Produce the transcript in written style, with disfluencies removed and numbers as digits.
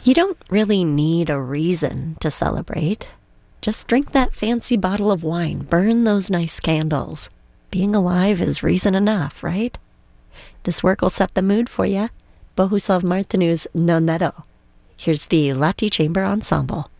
You don't really need a reason to celebrate. Just drink that fancy bottle of wine, burn those nice candles. Being alive is reason enough, right? This work will set the mood for you. Bohuslav Martinu's Nonetto. Here's the Lati Chamber Ensemble.